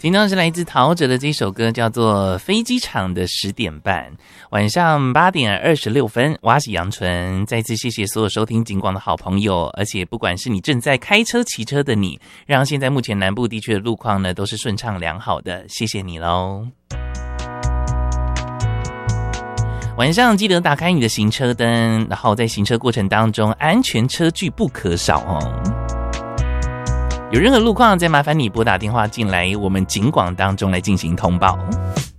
听到是来自陶喆的这首歌，叫做《飞机场的10点半》，晚上8点26分，我是杨纯，再次谢谢所有收听警广的好朋友，而且不管是你正在开车、骑车的你，让现在目前南部地区的路况呢都是顺畅良好的，谢谢你咯。晚上记得打开你的行车灯，然后在行车过程当中，安全车具不可少哦。有任何路况，再麻烦你拨打电话进来，我们警广当中来进行通报。